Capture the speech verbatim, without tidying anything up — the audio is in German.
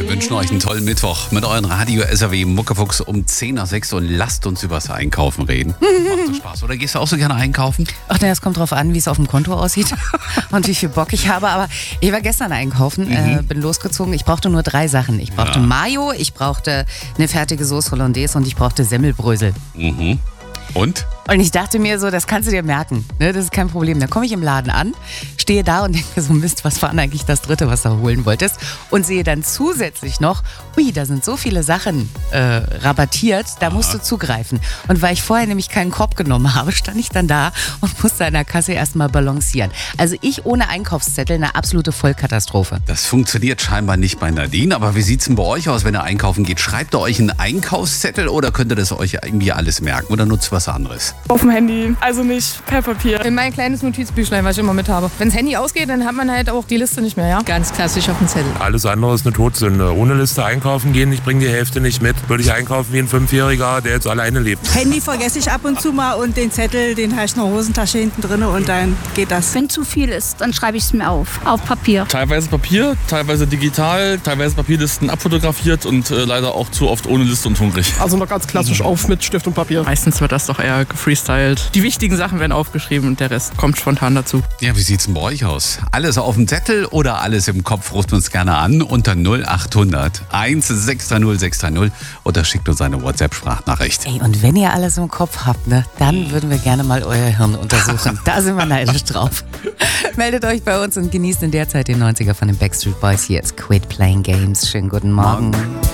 Wir wünschen euch einen tollen Mittwoch mit euren Radio-S R W Muckefuchs um zehn nach sechs und lasst uns übers Einkaufen reden. Macht das Spaß? Oder gehst du auch so gerne einkaufen? Ach ne, es kommt drauf an, wie es auf dem Konto aussieht und wie viel Bock ich habe. Aber ich war gestern einkaufen, mhm. äh, bin losgezogen. Ich brauchte nur drei Sachen. Ich brauchte ja. Mayo, ich brauchte eine fertige Sauce Hollandaise und ich brauchte Semmelbrösel. Mhm. Und? Und ich dachte mir so, das kannst du dir merken, ne? Das ist kein Problem. Dann komme ich im Laden an, stehe da und denke mir so, Mist, was war denn eigentlich das Dritte, was du holen wolltest? Und sehe dann zusätzlich noch, ui, da sind so viele Sachen äh, rabattiert, da Aha. musst du zugreifen. Und weil ich vorher nämlich keinen Korb genommen habe, stand ich dann da und musste an der Kasse erstmal balancieren. Also ich ohne Einkaufszettel, eine absolute Vollkatastrophe. Das funktioniert scheinbar nicht bei Nadine, aber wie sieht es denn bei euch aus, wenn ihr einkaufen geht? Schreibt ihr euch einen Einkaufszettel oder könnt ihr das euch irgendwie alles merken oder nutzt was anderes? Auf dem Handy, also nicht per Papier. In mein kleines Notizbüchlein, was ich immer mit habe. Wenn das Handy ausgeht, dann hat man halt auch die Liste nicht mehr, ja? Ganz klassisch auf dem Zettel. Alles andere ist eine Todsünde. Ohne Liste einkaufen gehen, ich bringe die Hälfte nicht mit. Würde ich einkaufen wie ein Fünfjähriger, der jetzt alleine lebt. Handy vergesse ich ab und zu mal und den Zettel, den habe ich in der Hosentasche hinten drin und dann geht das. Wenn zu viel ist, dann schreibe ich es mir auf, auf Papier. Teilweise Papier, teilweise digital, teilweise Papierlisten abfotografiert und äh, leider auch zu oft ohne Liste und hungrig. Also noch ganz klassisch auf mit Stift und Papier. Meistens wird das doch eher gefreestylt. Die wichtigen Sachen werden aufgeschrieben und der Rest kommt spontan dazu. Ja, wie sieht's denn bei euch aus? Alles auf dem Zettel oder alles im Kopf? Ruft uns gerne an unter null acht hundert eins sechs drei null sechs drei null oder schickt uns eine WhatsApp-Sprachnachricht. Ey, und wenn ihr alles im Kopf habt, ne, dann würden wir gerne mal euer Hirn untersuchen. Da sind wir neidisch drauf. Meldet euch bei uns und genießt in der Zeit den neunziger von den Backstreet Boys. Hier ist Quit Playing Games. Schönen guten Morgen. Morgen.